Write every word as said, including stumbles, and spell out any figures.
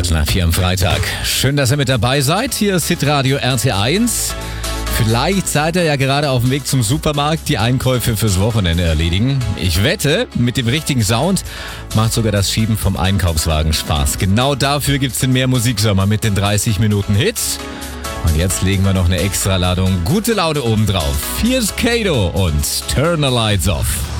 Viertel nach vier am Freitag. Schön, dass ihr mit dabei seid. Hier ist Hitradio R T eins. Vielleicht seid ihr ja gerade auf dem Weg zum Supermarkt, die Einkäufe fürs Wochenende erledigen. Ich wette, mit dem richtigen Sound macht sogar das Schieben vom Einkaufswagen Spaß. Genau dafür gibt's den Mehr Musiksommer mit den dreißig Minuten Hits. Und jetzt legen wir noch eine Extraladung gute Laune obendrauf. Hier ist Kato und Turn the Lights Off.